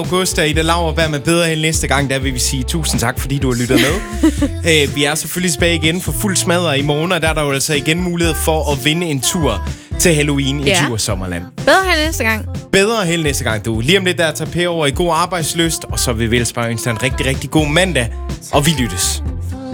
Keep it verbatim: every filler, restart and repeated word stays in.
August og Ida Lauerberg med Bedre Held næste gang. Der vil vi sige tusind tak, fordi du har lyttet med. uh, vi er selvfølgelig tilbage igen for fuld smadre i morgen, og der er der jo altså igen mulighed for at vinde en tur til Halloween i Ja. Djurs Sommerland. Bedre held næste gang. Bedre held næste gang, du. Lige om lidt, der tager Per over i god arbejdslyst, og så vil vi ellers bare ønske dig en rigtig, rigtig god mandag, og vi lyttes.